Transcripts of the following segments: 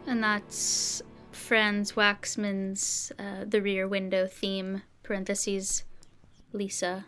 And that's Franz Waxman's The Rear Window theme, parentheses, Lisa.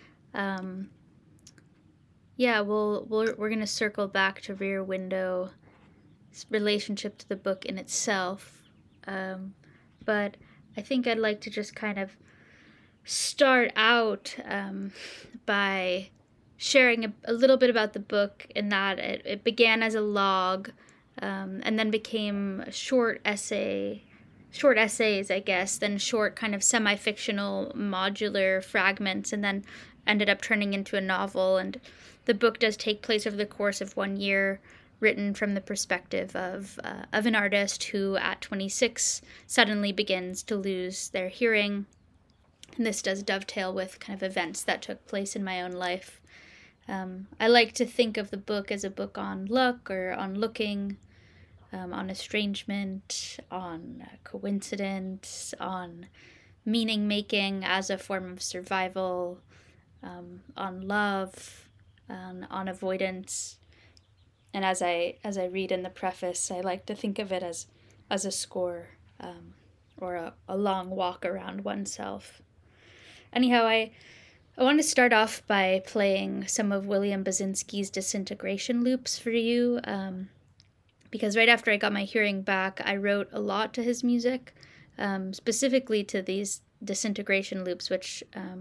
Yeah, we're going to circle back to Rear Window's relationship to the book in itself. But I think I'd like to just kind of start out by sharing a little bit about the book, in that it began as a log and then became short essays, I guess, then short kind of semi-fictional modular fragments, and then ended up turning into a novel. And the book does take place over the course of 1 year, written from the perspective of an artist who at 26 suddenly begins to lose their hearing. And this does dovetail with kind of events that took place in my own life. I like to think of the book as a book on luck, or on looking, on estrangement, on coincidence, on meaning making as a form of survival, on love, on avoidance. And as I read in the preface, I like to think of it as a score, or a long walk around oneself. Anyhow, I want to start off by playing some of William Basinski's Disintegration Loops for you, because right after I got my hearing back, I wrote a lot to his music, specifically to these disintegration loops, which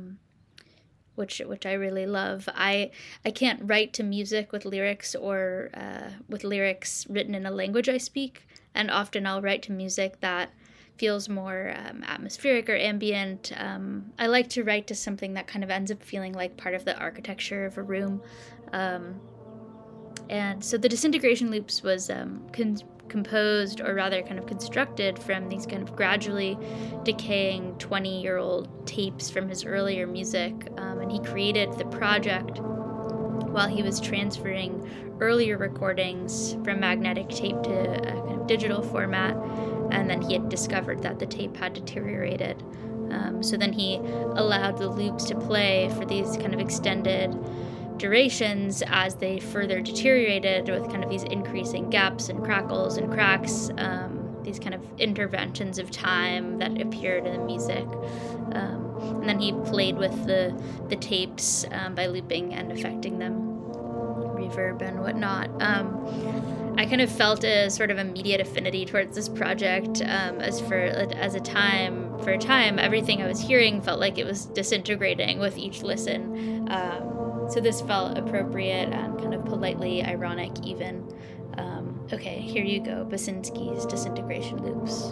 I really love. I can't write to music with lyrics, or with lyrics written in a language I speak, and often I'll write to music that feels more atmospheric or ambient. I like to write to something that kind of ends up feeling like part of the architecture of a room. And so the Disintegration Loops was composed, or rather kind of constructed, from these kind of gradually decaying 20-year-old tapes from his earlier music. And he created the project while he was transferring earlier recordings from magnetic tape to a kind of digital format. And then he had discovered that the tape had deteriorated. So then he allowed the loops to play for these kind of extended durations as they further deteriorated, with kind of these increasing gaps and crackles and cracks, these kind of interventions of time that appeared in the music. And then he played with the tapes by looping and affecting them, reverb and whatnot. I kind of felt a sort of immediate affinity towards this project, for a time, everything I was hearing felt like it was disintegrating with each listen. So this felt appropriate and kind of politely ironic even. Okay, here you go, Basinski's Disintegration Loops.